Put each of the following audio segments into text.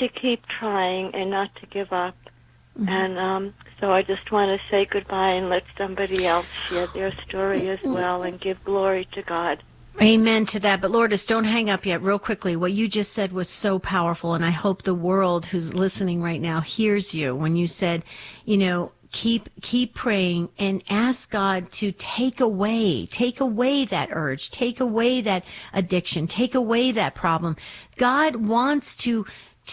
to keep trying and not to give up. And so I just want to say goodbye and let somebody else share their story as well and give glory to God. Amen to that. But Lourdes, don't hang up yet. Real quickly, what you just said was so powerful, and I hope the world who's listening right now hears you when you said, keep praying and ask God to take away that urge, take away that addiction, take away that problem. God wants to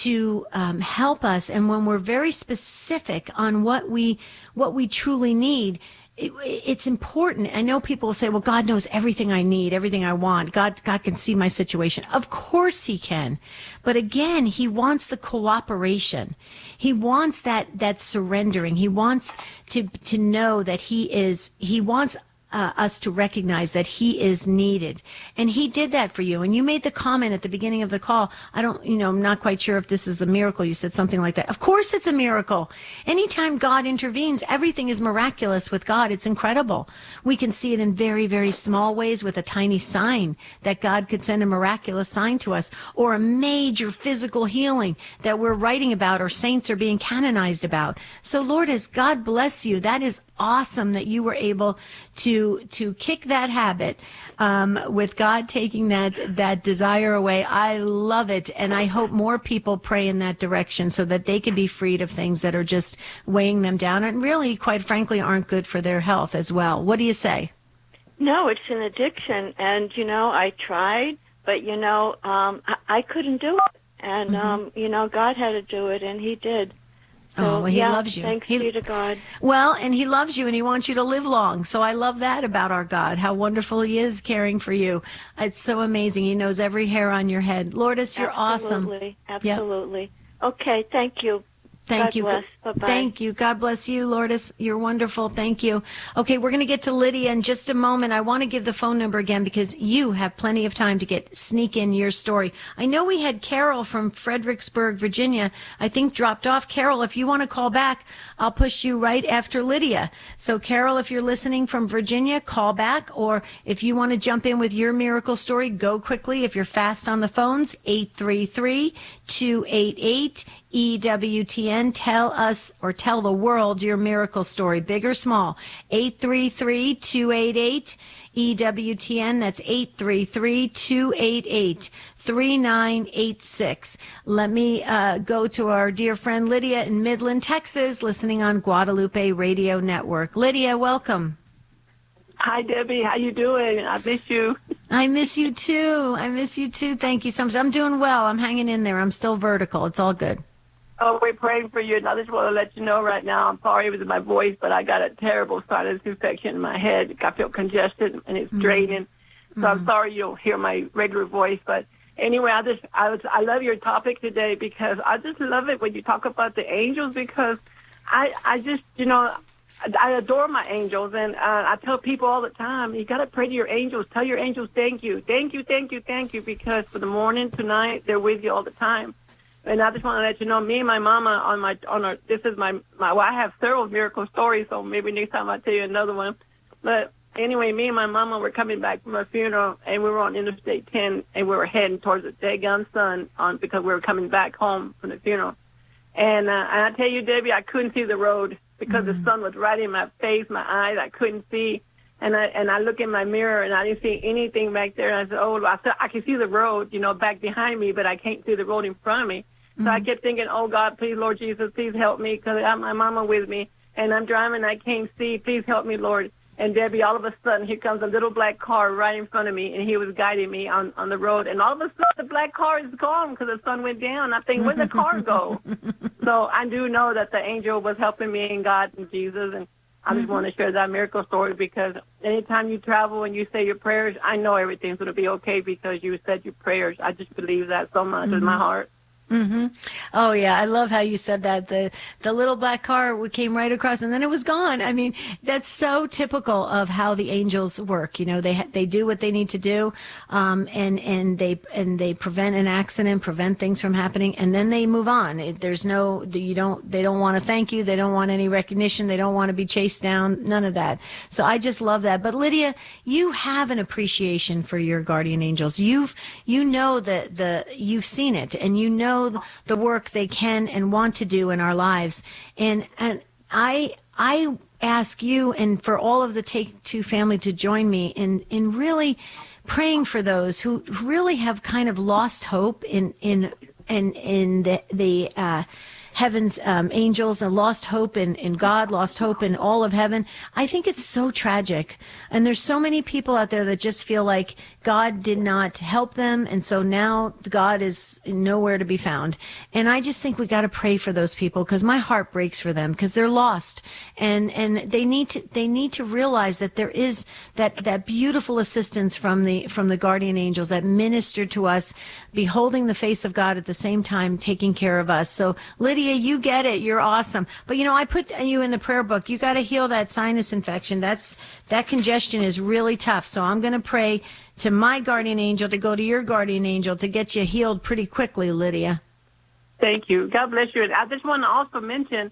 help us, and when we're very specific on what we truly need, it's important. I know people will say, well, God knows everything I need, everything I want. God can see my situation. Of course he can. But again, he wants the cooperation. He wants that surrendering. He wants to know that he wants us to recognize that he is needed. And he did that for you. And you made the comment at the beginning of the call, I'm not quite sure if this is a miracle. You said something like that. Of course it's a miracle. Anytime God intervenes, everything is miraculous with God. It's incredible. We can see it in very, very small ways with a tiny sign that God could send a miraculous sign to us, or a major physical healing that we're writing about or saints are being canonized about. So Lourdes, God bless you. That is awesome that you were able to kick that habit with God taking that desire away. I love it, and I hope more people pray in that direction so that they can be freed of things that are just weighing them down and really, quite frankly, aren't good for their health as well. What do you say? No, it's an addiction, and I tried, but I couldn't do it, and God had to do it, and he did. So, he loves you. Thanks be to God. Well, and he loves you, and he wants you to live long. So I love that about our God, how wonderful he is caring for you. It's so amazing. He knows every hair on your head. Lourdes, you're awesome. Absolutely. Yep. Okay, thank you. Thank you. God bless. Bye-bye. Thank you. God bless you, Lourdes. You're wonderful. Thank you. Okay, we're going to get to Lydia in just a moment. I want to give the phone number again because you have plenty of time to sneak in your story. I know we had Carol from Fredericksburg, Virginia, I think dropped off. Carol, if you want to call back, I'll push you right after Lydia. So Carol, if you're listening from Virginia, call back. Or if you want to jump in with your miracle story, go quickly. If you're fast on the phones, 833-288 EWTN. Tell us or tell the world your miracle story, big or small. 833-288 EWTN. That's 833-288-3986. Let me go to our dear friend Lydia in Midland, Texas, listening on Guadalupe Radio Network. Lydia, welcome. Hi, Debbie. How you doing? I miss you. I miss you too. Thank you so much. I'm doing well. I'm hanging in there. I'm still vertical. It's all good. Oh, we're praying for you, and I just want to let you know right now, I'm sorry with my voice, but I got a terrible sinus infection in my head. I feel congested, and it's draining. So I'm sorry you don't hear my regular voice. But anyway, I love your topic today because I just love it when you talk about the angels, because I just, I adore my angels, and I tell people all the time, you got to pray to your angels. Tell your angels thank you, because for the morning to night, they're with you all the time. And I just want to let you know, me and my mama I have several miracle stories, so maybe next time I'll tell you another one. But anyway, me and my mama were coming back from a funeral, and we were on Interstate 10, and we were heading towards the daggone sun because we were coming back home from the funeral. And I tell you, Debbie, I couldn't see the road because the sun was right in my face, my eyes, I couldn't see. And I look in my mirror, and I didn't see anything back there. And I said, I can see the road, back behind me, but I can't see the road in front of me. So I kept thinking, oh, God, please, Lord Jesus, please help me, because I have my mama with me, and I'm driving, I can't see. Please help me, Lord. And Debbie, all of a sudden, here comes a little black car right in front of me, and he was guiding me on the road. And all of a sudden, the black car is gone because the sun went down. I think, where'd the car go? So I do know that the angel was helping me, and God and Jesus, and I just want to share that miracle story, because anytime you travel and you say your prayers, I know everything's going to be okay because you said your prayers. I just believe that so much with my heart. Mm-hmm. Oh yeah, I love how you said that. The little black car came right across, and then it was gone. I mean, that's so typical of how the angels work. They do what they need to do, and they prevent an accident, prevent things from happening, and then they move on. They don't want to thank you. They don't want any recognition. They don't want to be chased down. None of that. So I just love that. But Lydia, you have an appreciation for your guardian angels. You've seen it, and you know know the work they can and want to do in our lives. And I ask you and for all of the Take Two family to join me in really praying for those who really have kind of lost hope in the heaven's angels, and lost hope in God, lost hope in all of heaven. I think it's so tragic. And there's so many people out there that just feel like God did not help them, and so now God is nowhere to be found. And I just think we got to pray for those people, because my heart breaks for them, because they're lost, and they need to realize that there is that beautiful assistance from the guardian angels that minister to us, beholding the face of God at the same time taking care of us. So Lydia, you get it. You're awesome. But I put you in the prayer book. You got to heal that sinus infection. That congestion is really tough. So I'm going to pray to my guardian angel to go to your guardian angel to get you healed pretty quickly, Lydia. Thank you. God bless you. And I just want to also mention,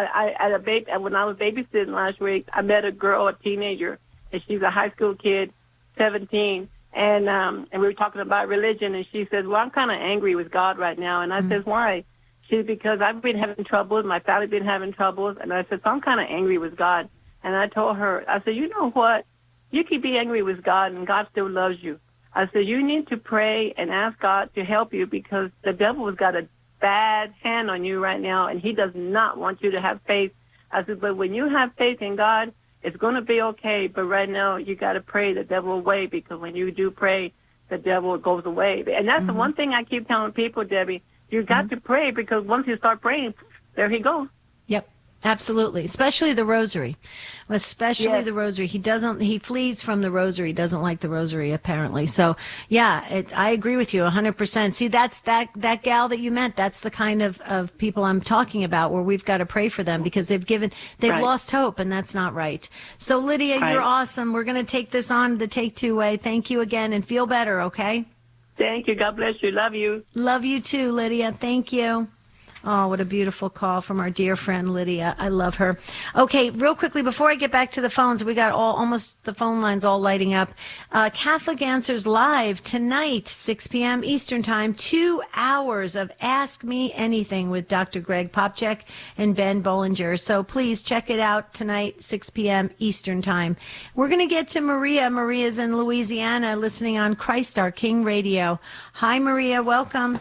when I was babysitting last week, I met a girl, a teenager, and she's a high school kid, 17. And we were talking about religion, and she says, well, I'm kind of angry with God right now. And I says, why? She's, because I've been having troubles, my family's been having troubles, and I said, so I'm kind of angry with God. And I told her, I said, you know what? You can be angry with God, and God still loves you. I said, you need to pray and ask God to help you, because the devil has got a bad hand on you right now, and he does not want you to have faith. I said, but when you have faith in God, it's going to be okay, but right now you got to pray the devil away, because when you do pray, the devil goes away. And that's the one thing I keep telling people, Debbie. You got to pray, because once you start praying, there he goes. Yep. Absolutely. Especially the rosary. Especially Yes. the rosary. He flees from the rosary. He doesn't like the rosary, apparently. So, yeah, I agree with you 100%. See, that's that gal that you met. That's the kind of people I'm talking about, where we've got to pray for them, because they've Right. lost hope, and that's not right. So, Lydia, Right. you're awesome. We're going to take this on the Take Two way. Thank you again, and feel better, okay? Thank you. God bless you. Love you. Love you too, Lydia. Thank you. Oh, what a beautiful call from our dear friend Lydia. I love her. Okay, real quickly, before I get back to the phones, we got almost the phone lines all lighting up. Catholic Answers Live tonight, 6 p.m. Eastern Time, 2 hours of Ask Me Anything with Dr. Greg Popcak and Ben Bollinger. So please check it out tonight, 6 p.m. Eastern Time. We're going to get to Maria. Maria's in Louisiana, listening on Christ Our King Radio. Hi, Maria. Welcome.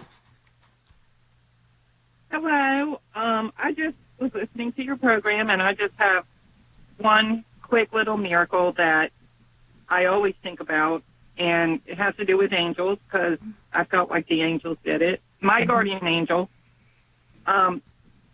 Hello. I just was listening to your program, and I just have one quick little miracle that I always think about, and it has to do with angels, because I felt like the angels did it. My guardian angel, our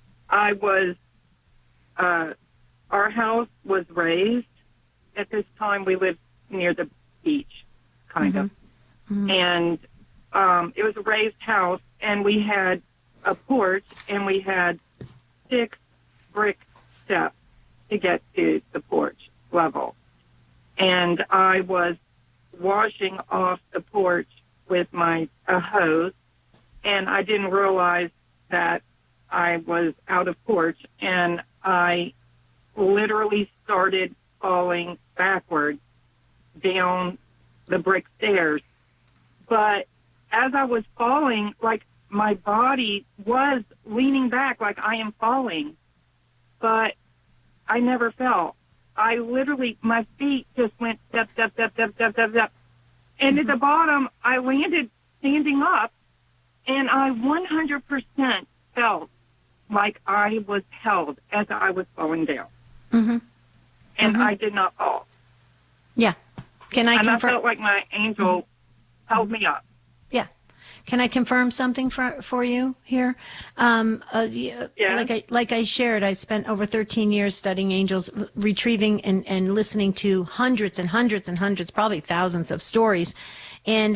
house was raised. At this time, we lived near the beach, kind of. Mm-hmm. And it was a raised house, and we had a porch, and we had 6 brick steps to get to the porch level. And I was washing off the porch with a hose, and I didn't realize that I was out of porch, and I literally started falling backwards down the brick stairs. But as I was falling, my body was leaning back like I am falling, but I never fell. I literally, my feet just went step, step, step, step, step, step, step. And at the bottom, I landed standing up, and I 100% felt like I was held as I was falling down. Mm-hmm. And I did not fall. Yeah. And I felt like my angel held me up. Yeah. Can I confirm something for you here? Yeah. Like I shared, I spent over 13 years studying angels, retrieving and listening to hundreds and hundreds and hundreds, probably thousands of stories. And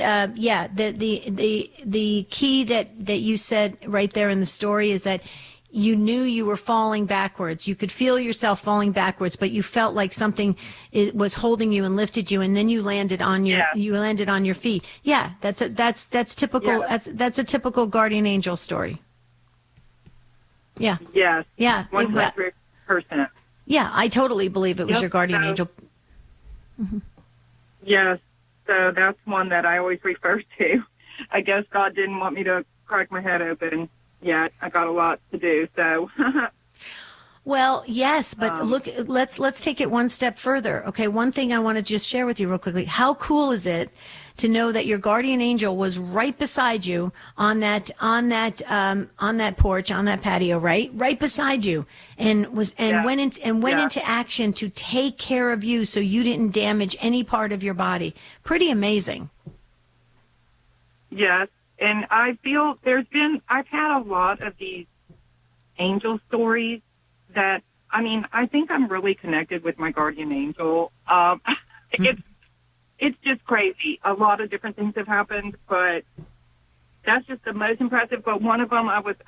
the key that you said right there in the story is that you knew you were falling backwards. You could feel yourself falling backwards, but you felt like something was holding you and lifted you, and then you landed on your feet. Yeah, that's typical. Yeah. That's a typical guardian angel story. Yeah. Yes. Yeah. 100%. Yeah, I totally believe it was your guardian angel. Mm-hmm. Yes. So that's one that I always refer to. I guess God didn't want me to crack my head open yet. I got a lot to do, so. Well, yes, but look, let's take it one step further. Okay, one thing I want to just share with you real quickly. How cool is it to know that your guardian angel was right beside you on that porch, on that patio, right beside you, and went into action to take care of you so you didn't damage any part of your body. Pretty amazing. Yes, and I feel I've had a lot of these angel stories that, I mean, I think I'm really connected with my guardian angel. It's just crazy. A lot of different things have happened, but that's just the most impressive. But one of them, I was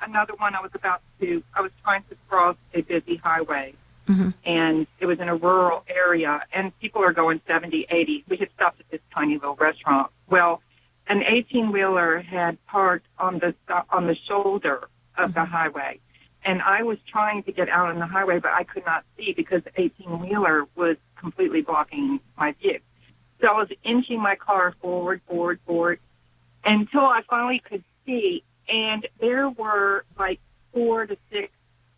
trying to cross a busy highway, and it was in a rural area, and people are going 70, 80. We had stopped at this tiny little restaurant. Well, an 18-wheeler had parked on the shoulder of the highway. And I was trying to get out on the highway, but I could not see because the 18-wheeler was completely blocking my view. So I was inching my car forward, until I finally could see. And there were like 4 to 6,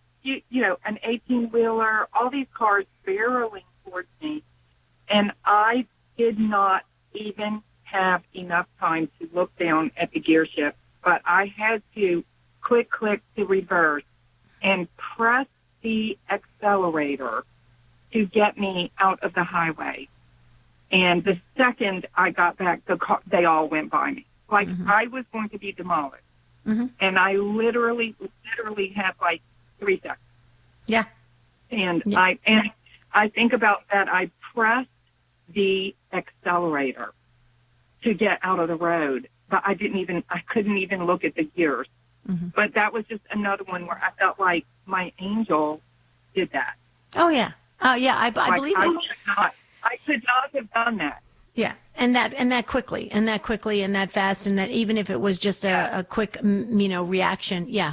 an 18-wheeler, all these cars barreling towards me. And I did not even have enough time to look down at the gear shift, but I had to click to reverse and press the accelerator to get me out of the highway. And the second I got back, they all went by me. Like I was going to be demolished. And I literally had like 3 seconds. Yeah. And I think about that. I pressed the accelerator to get out of the road, but I couldn't even look at the gears. But that was just another one where I felt like my angel did that. Oh, yeah. I believe it. I could not have done that. Yeah, and that quickly, and that fast, and that even if it was just a quick, reaction. Yeah,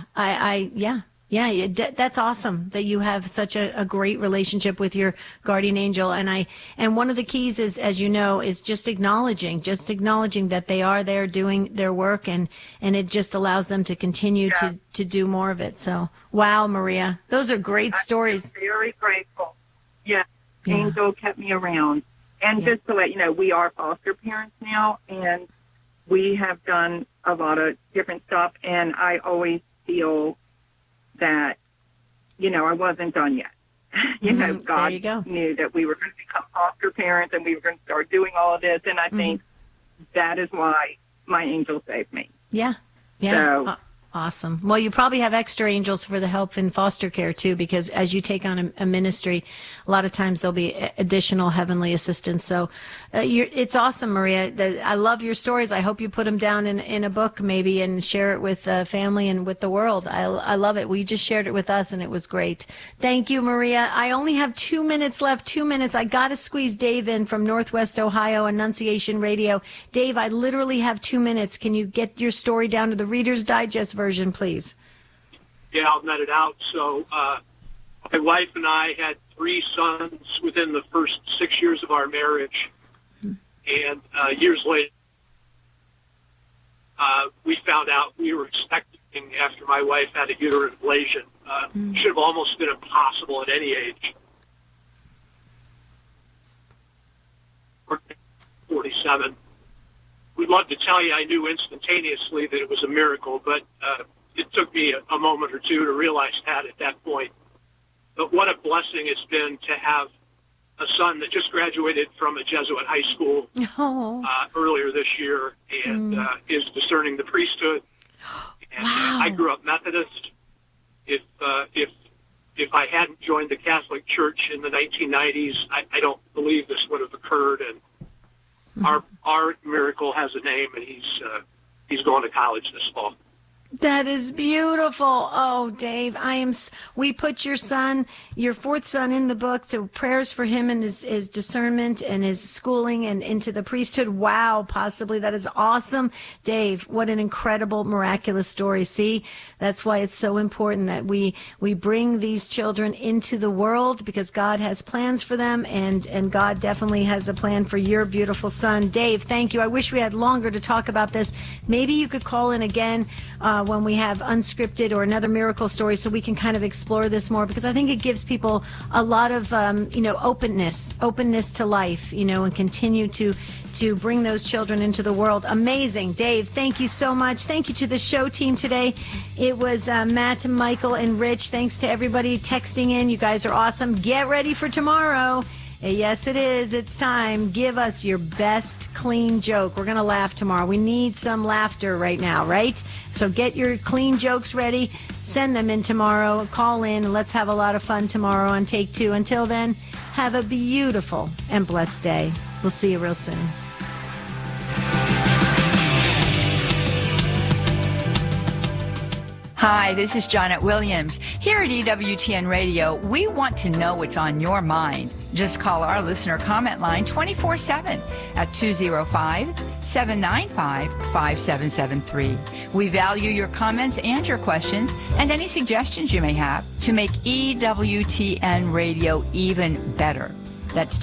that's awesome that you have such a great relationship with your guardian angel. And one of the keys is, as you know, is just acknowledging that they are there doing their work, and it just allows them to continue to do more of it. So, wow, Maria, those are great stories. I'm very grateful. Yeah, Angel kept me around. And just to let you know, we are foster parents now, and we have done a lot of different stuff, and I always feel that, I wasn't done yet. God knew that we were going to become foster parents and we were going to start doing all of this, and I think that is why my angel saved me. Yeah. So, awesome. Well, you probably have extra angels for the help in foster care, too, because as you take on a ministry, a lot of times there'll be additional heavenly assistance. So it's awesome, Maria. I love your stories. I hope you put them down in a book maybe and share it with family and with the world. I love it. Well, you just shared it with us, and it was great. Thank you, Maria. I only have 2 minutes left. 2 minutes. I got to squeeze Dave in from Northwest Ohio, Annunciation Radio. Dave, I literally have 2 minutes. Can you get your story down to the Reader's Digest version, please? Yeah, I'll net it out. So my wife and I had 3 sons within the first 6 years of our marriage. And years later, we found out we were expecting after my wife had a uterine ablation. Should have almost been impossible at any age. 47. We'd love to tell you I knew instantaneously that it was a miracle, but it took me a moment or two to realize that at that point. But what a blessing it's been to have a son that just graduated from a Jesuit high school earlier this year and is discerning the priesthood. And I grew up Methodist. If I hadn't joined the Catholic Church in the 1990s, I don't believe this would have occurred. And our miracle has a name, and he's going to college this fall. That is beautiful. Oh, Dave, we put your 4th son in the book. So prayers for him and his discernment and his schooling and into the priesthood. Wow. Possibly. That is awesome. Dave, what an incredible, miraculous story. See, that's why it's so important that we bring these children into the world because God has plans for them and God definitely has a plan for your beautiful son. Dave, thank you. I wish we had longer to talk about this. Maybe you could call in again, when we have Unscripted or another miracle story, so we can kind of explore this more, because I think it gives people a lot of, openness to life, and continue to bring those children into the world. Amazing. Dave, thank you so much. Thank you to the show team today. It was Matt, Michael, and Rich. Thanks to everybody texting in. You guys are awesome. Get ready for tomorrow. Yes, it is. It's time. Give us your best clean joke. We're going to laugh tomorrow. We need some laughter right now, right? So get your clean jokes ready. Send them in tomorrow. Call in, and let's have a lot of fun tomorrow on Take Two. Until then, have a beautiful and blessed day. We'll see you real soon. Hi, this is Janet Williams. Here at EWTN Radio, we want to know what's on your mind. Just call our listener comment line 24/7 at 205-795-5773. We value your comments and your questions and any suggestions you may have to make EWTN Radio even better. That's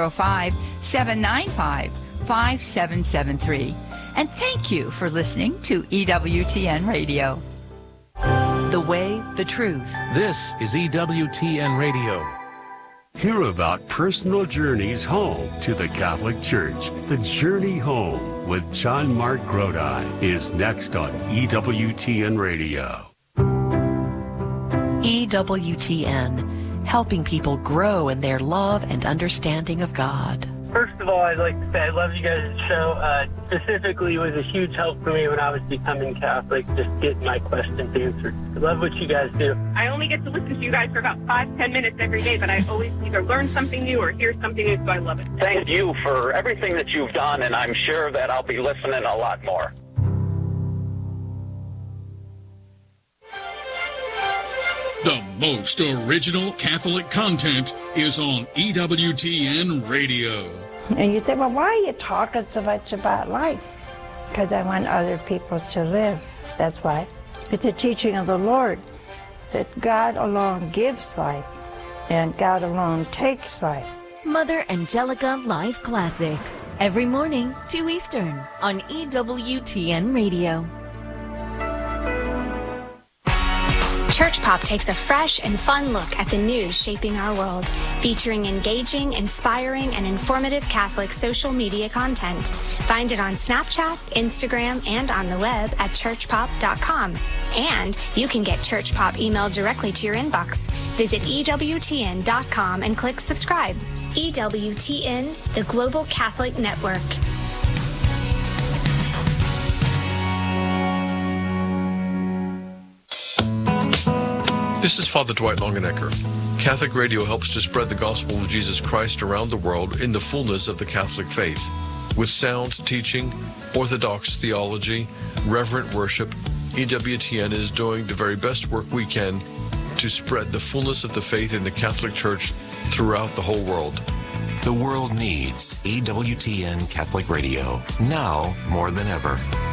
205-795-5773. And thank you for listening to EWTN Radio. The way, the truth. This is EWTN Radio. Hear about personal journeys home to the Catholic Church. The Journey Home with John Mark Grodi is next on EWTN Radio. EWTN, helping people grow in their love and understanding of God. First of all, I'd like to say I love you guys' show. Specifically, it was a huge help for me when I was becoming Catholic, just getting my questions answered. I love what you guys do. I only get to listen to you guys for about 5-10 minutes every day, but I always either learn something new or hear something new, so I love it. Thank you for everything that you've done, and I'm sure that I'll be listening a lot more. The most original Catholic content is on EWTN Radio. And you say, well, why are you talking so much about life? Because I want other people to live. That's why. It's a teaching of the Lord that God alone gives life and God alone takes life. Mother Angelica Live Classics. Every morning, 2 Eastern on EWTN Radio. Church Pop takes a fresh and fun look at the news shaping our world, featuring engaging, inspiring, and informative Catholic social media content. Find it on Snapchat, Instagram, and on the web at churchpop.com. And you can get Church Pop emailed directly to your inbox. Visit EWTN.com and click subscribe. EWTN, the Global Catholic Network. This is Father Dwight Longenecker. Catholic Radio helps to spread the gospel of Jesus Christ around the world in the fullness of the Catholic faith. With sound teaching, orthodox theology, reverent worship, EWTN is doing the very best work we can to spread the fullness of the faith in the Catholic Church throughout the whole world. The world needs EWTN Catholic Radio now more than ever.